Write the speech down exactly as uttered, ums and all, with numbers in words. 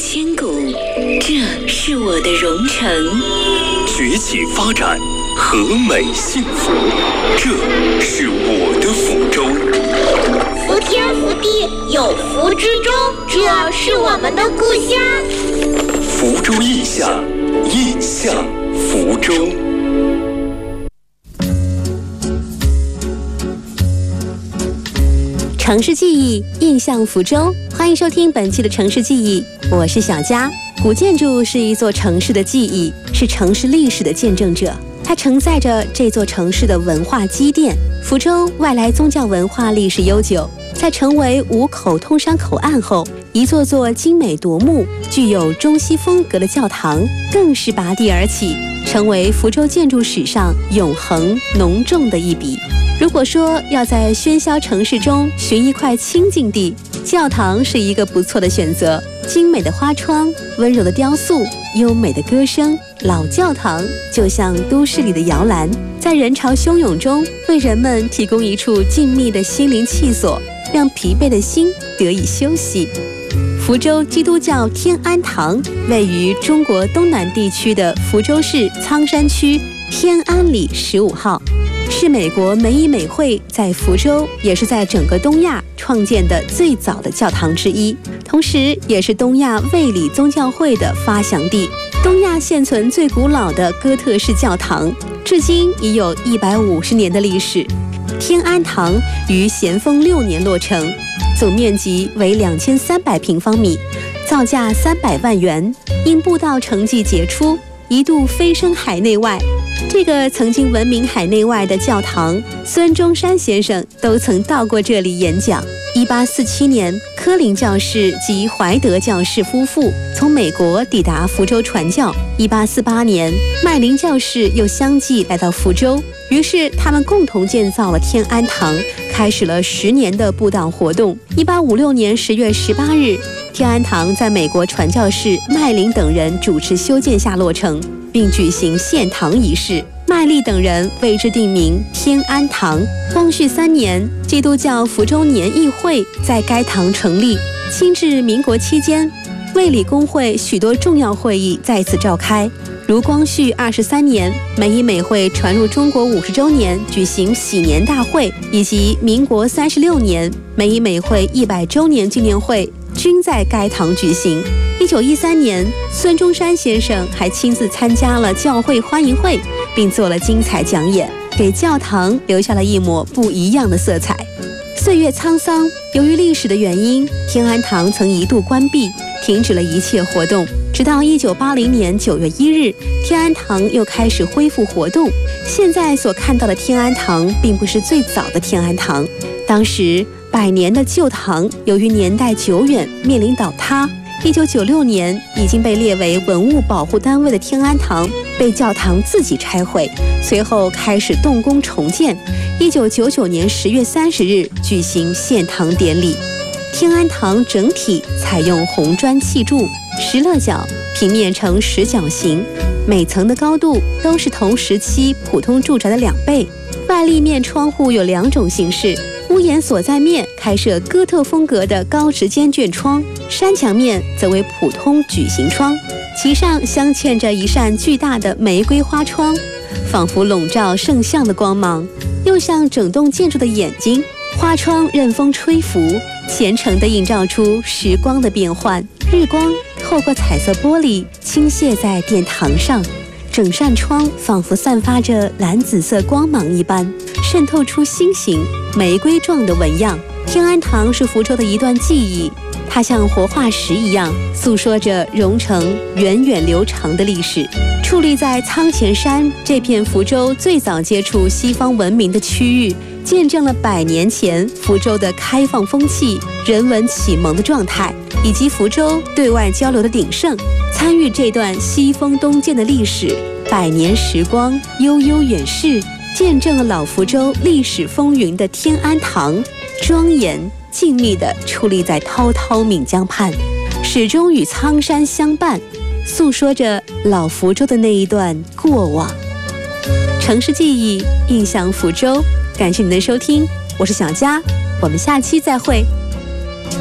千古，这是我的蓉城。 崛起发展，和美幸福，这是我的福州。 福天福地，有福之州，这是我们的故乡。 福州印象，印象福州。 城市记忆，印象福州。欢迎收听本期的城市记忆，我是小佳。古建筑是一座城市的记忆，是城市历史的见证者，它承载着这座城市的文化积淀。福州外来宗教文化历史悠久，在成为五口通商口岸后，一座座精美夺目、具有中西风格的教堂更是拔地而起，成为福州建筑史上永恒浓重的一笔。如果说要在喧嚣城市中寻一块清静地，教堂是一个不错的选择。精美的花窗，温柔的雕塑，优美的歌声，老教堂就像都市里的摇篮，在人潮汹涌中为人们提供一处静谧的心灵憩所，让疲惫的心得以休息。福州基督教天安堂位于中国东南地区的福州市苍山区天安里十五号，是美国美以美会在福州，也是在整个东亚创建的最早的教堂之一，同时也是东亚卫理宗教会的发祥地。东亚现存最古老的哥特式教堂，至今已有一百五十年的历史。天安堂于咸丰六年落成，总面积为两千三百平方米，造价三百万元。因布道成绩杰出，一度飞升海内外。这个曾经闻名海内外的教堂，孙中山先生都曾到过这里演讲。一八四七年，柯林教士及怀德教士夫妇从美国抵达福州传教。一八四八年，麦林教士又相继来到福州，于是他们共同建造了天安堂，开始了十年的布道活动。一八五六年十月十八日，天安堂在美国传教士麦林等人主持修建下落成，并举行献堂仪式。麦利等人为之定名天安堂。光绪三年，基督教福州年议会在该堂成立。清至民国期间，卫理公会许多重要会议在此召开，如光绪二十三年，美以美会传入中国五十周年举行喜年大会，以及民国三十六年，美以美会一百周年纪念会均在该堂举行。一九一三年，孙中山先生还亲自参加了教会欢迎会，并做了精彩讲演，给教堂留下了一抹不一样的色彩。岁月沧桑，由于历史的原因，天安堂曾一度关闭，停止了一切活动。直到一九八零年九月一日，天安堂又开始恢复活动。现在所看到的天安堂并不是最早的天安堂，当时百年的旧堂由于年代久远，面临倒塌。一九九六年，已经被列为文物保护单位的天安堂被教堂自己拆毁，随后开始动工重建。一九九九年十月三十日举行献堂典礼。天安堂整体采用红砖砌筑，石勒角，平面呈十角形，每层的高度都是同时期普通住宅的两倍。外立面窗户有两种形式，屋檐所在面开设哥特风格的高直间卷窗，山墙面则为普通矩形窗，其上镶嵌着一扇巨大的玫瑰花窗，仿佛笼罩圣像的光芒，又像整栋建筑的眼睛。花窗任风吹拂，虔诚地映照出时光的变换。日光透过彩色玻璃倾泻在殿堂上，整扇窗仿佛散发着蓝紫色光芒一般，渗透出心形玫瑰状的纹样。天安堂是福州的一段记忆，它像活化石一样诉说着蓉城源远流长的历史。矗立在苍前山这片福州最早接触西方文明的区域，见证了百年前福州的开放风气、人文启蒙的状态，以及福州对外交流的鼎盛。参与这段西风东渐的历史，百年时光悠悠远逝，见证了老福州历史风云的天安堂，庄严静谧地矗立在滔滔岷江畔，始终与苍山相伴，诉说着老福州的那一段过往。城市记忆，印象福州。感谢您的收听，我是小佳，我们下期再会。